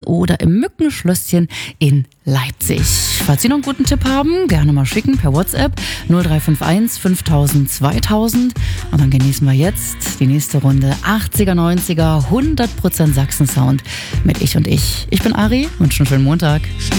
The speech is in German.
oder im Mückenschlösschen in Leipzig. Falls Sie noch einen guten Tipp haben, gerne mal schicken per WhatsApp 0351 5000 2000. Und dann genießen wir jetzt die nächste Runde 80er, 90er, 100% Sachsen-Sound mit Ich und Ich. Ich bin Ari, wünsche einen schönen Montag.